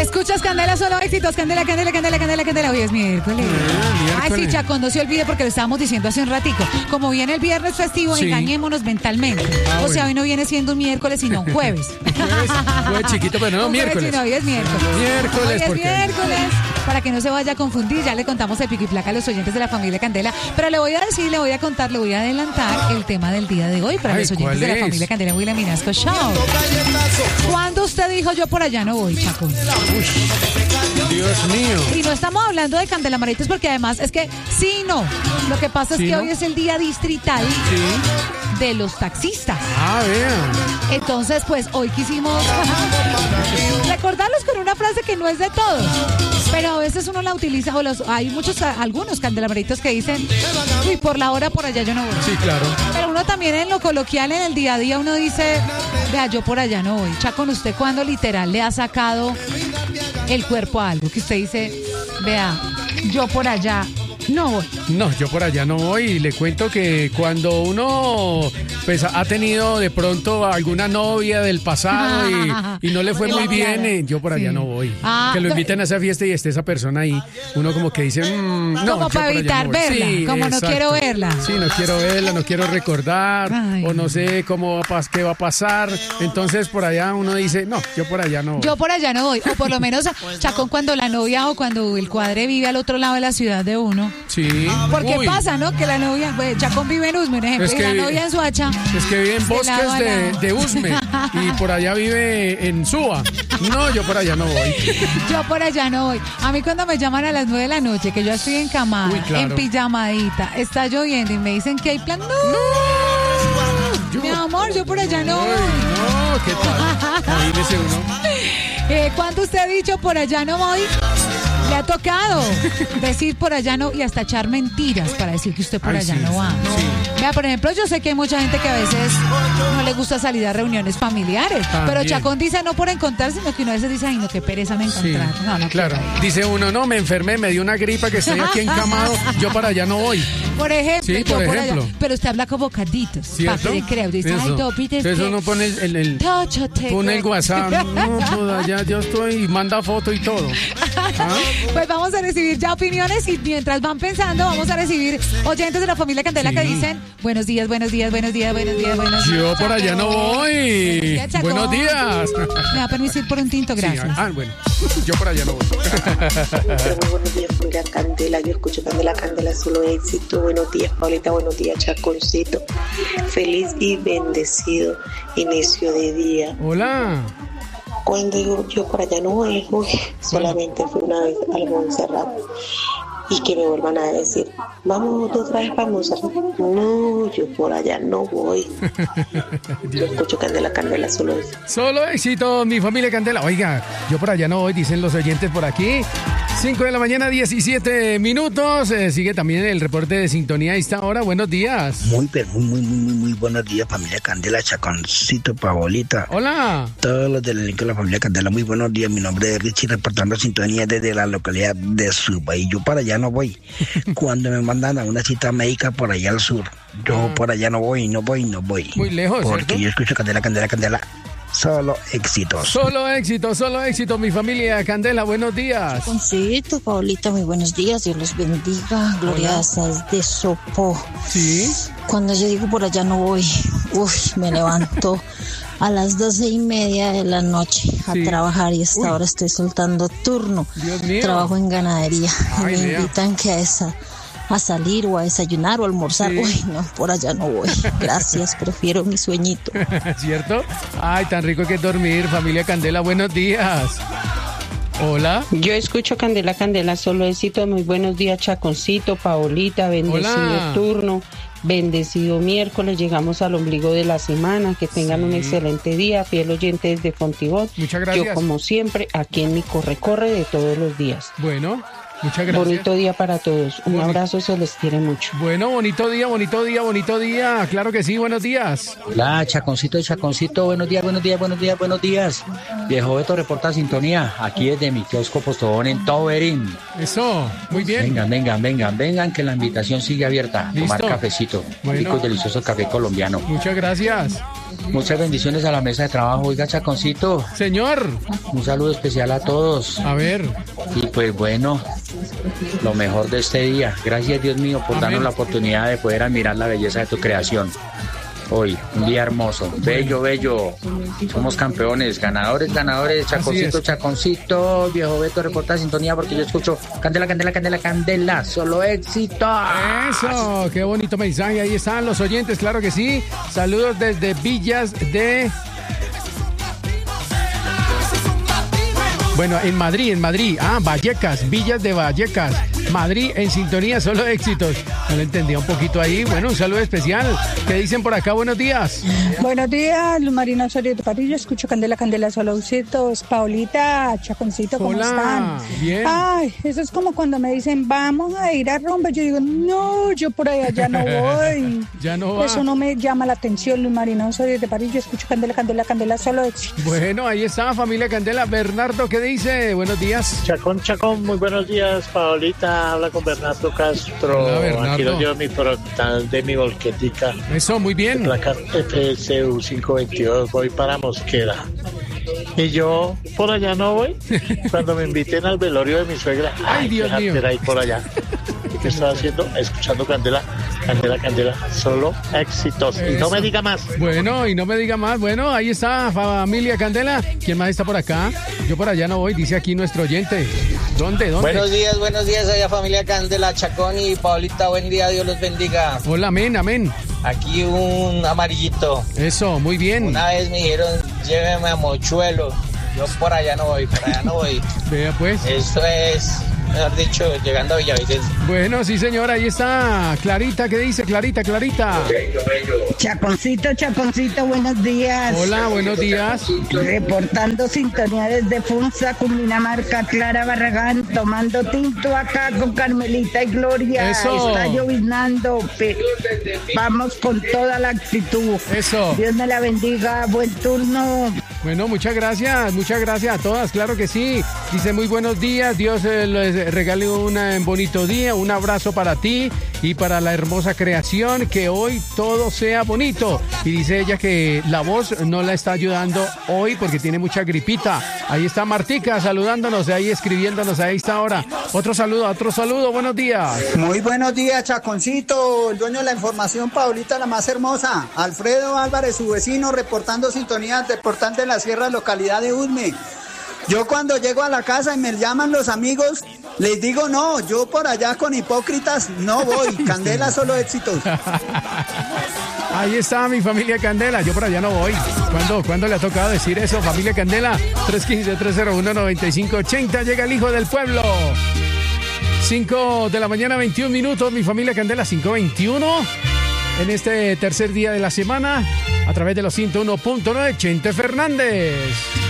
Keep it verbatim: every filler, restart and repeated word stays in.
Escuchas Candela, solo éxitos. Candela, Candela, Candela, Candela, Candela. Hoy es miércoles. Ah, Ay, sí, Chacón, no se olvide porque lo estábamos diciendo hace un ratico. Como viene el viernes festivo, sí. engañémonos mentalmente. Ah, o sea, bueno. hoy no viene siendo un miércoles, sino un jueves. Jueves, jueves chiquito, pero no, Un jueves, miércoles. sino hoy es miércoles. Miércoles, Hoy es porque- miércoles. Para que no se vaya a confundir, ya le contamos el pico y placa a los oyentes de la familia Candela. Pero le voy a decir, le voy a contar, le voy a adelantar el tema del día de hoy para Ay, los oyentes ¿cuál de la es? familia Candela William Minasco Show. ¿Cuándo usted dijo yo por allá no voy, Chacón? Dios mío. Y no estamos hablando de candelamaritos porque además es que sí y no. Lo que pasa es ¿Sí, que no? hoy es el día distrital Sí. de los taxistas. Ah, vean. Entonces, pues hoy quisimos recordarlos con una frase que no es de todos. Pero a veces uno la utiliza, o los, hay muchos, algunos candelamaritos que dicen, uy, por la hora por allá yo no voy. Sí, claro. Pero uno también en lo coloquial, en el día a día, uno dice, vea, yo por allá no voy. Chacón, ¿usted cuando literal le ha sacado el cuerpo a algo? Que usted dice, vea, yo por allá no voy. No, yo por allá no voy y le cuento que cuando uno pues ha tenido de pronto alguna novia del pasado y, y no le fue muy bien, eh, yo por allá Sí. no voy. Ah, que lo no, inviten a esa fiesta y esté esa persona ahí, uno como que dice, mmm, no, Como yo para por allá evitar no voy. verla, Sí, como no exacto. quiero verla. Sí, no quiero verla, no quiero recordar, Ay. o no sé cómo va a pas- qué va a pasar. Entonces por allá uno dice, no, yo por allá no voy. Yo por allá no voy. O por lo menos, Chacón, cuando la novia o cuando el cuadre vive al otro lado de la ciudad de uno. Sí. Porque Uy, pasa, ¿no? Que la novia, pues, Chacón vive en Usme, un ejemplo, Es y que la vi- novia en Soacha. Es que vive en De bosques lado a de, lado. de Usme y por allá vive en Suba. No, yo por allá no voy. Yo por allá no voy. A mí cuando me llaman a las nueve de la noche, que yo estoy encamada, Uy, claro. en pijamadita, está lloviendo y me dicen que hay plan, no, Yo- mi amor, yo por allá no Ay, voy. no, ¿qué tal? Imagínese uno. Eh, ¿Cuánto usted ha dicho por allá no voy? Le ha tocado decir por allá no y hasta echar mentiras para decir que usted por Ay, allá sí, no va. sí. Vea, por ejemplo, yo sé que hay mucha gente que a veces no le gusta salir a reuniones familiares, También. pero Chacón dice no por encontrar, sino que uno a veces dice, ay, no, qué pereza me Sí, encontrar. No, no claro. quiero ir. Dice uno, no, me enfermé, me dio una gripa que estoy aquí encamado, yo para allá no voy. Por ejemplo, Sí, yo por por ejemplo. allá. Pero usted habla con bocaditos, para ¿Cierto? que le crea. Dice, Eso. ay, Topi, te Entonces uno pone el, el- el- pone el WhatsApp, no, joda, ya yo estoy, y manda foto y todo. ¿Ah? Pues vamos a recibir ya opiniones y mientras van pensando, vamos a recibir oyentes de la familia Candela Sí. que dicen buenos días, buenos días, buenos días, buenos días, buenos días. Yo por allá no voy. días, Chacón. Buenos días. Me va a permitir por un tinto, Sí, gracias. ah, bueno, yo por allá no voy. Pero muy buenos días, familia Candela. Yo escucho Candela, Candela, solo éxito. Buenos días, Paulita. Buenos días, Chaconcito. Feliz y bendecido inicio de día. Hola. Cuando digo yo por allá no voy, uy, solamente fue una vez al Montserrat. Y que me vuelvan a decir, vamos otra vez para Montserrat. No, yo por allá no voy. Yo escucho Candela, Candela, solo éxito. Solo éxito, mi familia Candela. Oiga, yo por allá no voy, dicen los oyentes por aquí. cinco de la mañana, diecisiete minutos. Eh, sigue también el reporte de sintonía a esta hora. Buenos días. Muy, pero muy, muy, muy, muy, muy buenos días, familia Candela, Chaconcito, Pabolita. Hola. Todos los del elenco de la familia Candela, muy buenos días. Mi nombre es Richie, reportando sintonía desde la localidad de Suba. Y yo para allá no voy. Cuando me mandan a una cita médica por allá al sur, yo por allá no voy, no voy, no voy. Muy lejos, Porque ¿cierto? yo escucho Candela, Candela, Candela. Solo éxitos. Solo éxito, solo éxito, mi familia Candela. Buenos días. Concito, Paulita, muy buenos días, Dios los bendiga, gloria a Dios de Sopo. Sí. Cuando yo digo por allá no voy, uy, me levanto a las doce y media de la noche a Sí. trabajar y hasta Uy. ahora estoy soltando turno. Dios mío. Trabajo en ganadería y Ay, me vea. invitan que a esa a salir o a desayunar o a almorzar. Sí. Uy, no, por allá no voy. Gracias, prefiero mi sueñito. ¿Cierto? Ay, tan rico que es dormir, familia Candela. Buenos días. Hola. Yo escucho Candela, Candela, solo éxito. Muy buenos días, Chaconcito, Paolita, bendecido Hola. turno, bendecido miércoles. Llegamos al ombligo de la semana. Que tengan Sí. un excelente día, fiel oyente desde Fontibón. Muchas gracias. Yo, como siempre, aquí en mi corre-corre de todos los días. Bueno, Muchas gracias. Bonito día para todos. Un Bonito. abrazo, se les quiere mucho. Bueno, bonito día, bonito día, bonito día. Claro que sí, buenos días. Hola, Chaconcito, Chaconcito, buenos días, buenos días, buenos días, buenos días. Viejo Beto reporta sintonía, aquí desde mi kiosco Postobón en Toberín. Eso, muy bien. Vengan, vengan, vengan, vengan, que la invitación sigue abierta. Listo. Tomar cafecito, Bueno. rico y delicioso café colombiano. Muchas gracias. Muchas bendiciones a la mesa de trabajo. Oiga, Chaconcito, Señor, un saludo especial a todos. a ver, Y pues bueno, lo mejor de este día. Gracias, Dios mío, por Amén. darnos la oportunidad de poder admirar la belleza de tu creación. Hoy, un día hermoso, bello, bello. Somos campeones, ganadores, ganadores. Chaconcito, es. Chaconcito, viejo Beto reporta sintonía porque yo escucho Candela, Candela, Candela, Candela, solo éxito. eso, qué bonito mensaje. Ahí están los oyentes, claro que sí. Saludos desde Villas de... Bueno, en Madrid, en Madrid. Ah, Vallecas, Villas de Vallecas. Madrid en sintonía, solo éxitos. No lo entendía un poquito ahí. Bueno, un saludo especial. ¿Qué dicen por acá? Buenos días. Buenos días, Luz Marina Osorio de París. Yo escucho Candela, Candela, Solocitos. Paulita, Chaconcito, ¿cómo Hola, están? bien. Ay, eso es como cuando me dicen, vamos a ir a rumba. Yo digo, no, yo por allá ya no voy. Ya no va. Eso no me llama la atención, Luz Marina Osorio de París. Yo escucho Candela, Candela, Candela, solo éxitos. Bueno, ahí está, familia Candela. Bernardo, ¿qué dice? Buenos días. Chacón, Chacón, muy buenos días, Paolita, habla con Bernardo Castro. Hola, Bernardo. Aquí lo llevo mi portal de mi volquetica. Eso, muy bien. Placa F S U quinientos veintidós, voy para Mosquera. Y yo por allá no voy. Cuando me inviten al velorio de mi suegra, Ay, Dios qué mío. jartera ahí por allá. ¿Qué estaba haciendo? Escuchando Candela, Candela, Candela, solo éxitos. Y no Eso. me diga más. Bueno, y no me diga más. Bueno, ahí está, familia Candela. ¿Quién más está por acá? Yo por allá no voy, dice aquí nuestro oyente. ¿Dónde? ¿Dónde? Buenos días, buenos días, allá familia Candela, Chacón y Paulita, buen día, Dios los bendiga. Hola, amén, amén. Aquí un amarillito. Eso, muy bien. Una vez me dijeron, lléveme a Mochuelo. Yo por allá no voy, por allá no voy. Vea pues. Esto es, mejor dicho, llegando a Villavicencio. Bueno, sí, señora, ahí está. Clarita, ¿qué dice? Clarita, Clarita. Chaconcito, Chaconcito, buenos días. Hola, buenos días. Reportando sintonía desde Funza, Cundinamarca, Clara Barragán, tomando tinto acá con Carmelita y Gloria. Eso. Está lloviznando, pero vamos con toda la actitud. Eso. Dios me la bendiga, buen turno. Bueno, muchas gracias, muchas gracias a todas, claro que sí. Dice muy buenos días, Dios eh, les regale un eh, bonito día, un abrazo para ti y para la hermosa creación, que hoy todo sea bonito. Y dice ella que la voz no la está ayudando hoy porque tiene mucha gripita. Ahí está Martica saludándonos, ahí escribiéndonos a esta hora. Otro saludo, otro saludo, buenos días. Muy buenos días, Chaconcito, el dueño de la información, Paulita, la más hermosa. Alfredo Álvarez, su vecino, reportando sintonía deportante en la Sierra, localidad de Usme. Yo cuando llego a la casa y me llaman los amigos, les digo no, yo por allá con hipócritas no voy. Candela, solo éxitos. Ahí está mi familia Candela, yo por allá no voy. ¿Cuándo, ¿cuándo le ha tocado decir eso? Familia Candela, tres uno cinco, tres cero uno, nueve cinco ocho cero, llega el hijo del pueblo. cinco de la mañana, veintiún minutos, mi familia Candela, cinco veintiuno. En este tercer día de la semana, a través de los ciento uno punto nueve, Chente Fernández.